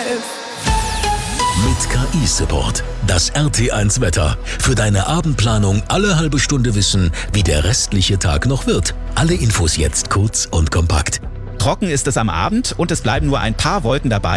Mit KI-Support. Das RT1 Wetter. Für deine Abendplanung alle halbe Stunde wissen, wie der restliche Tag noch wird. Alle Infos jetzt kurz und kompakt. Trocken ist es am Abend und es bleiben nur ein paar Wolken dabei.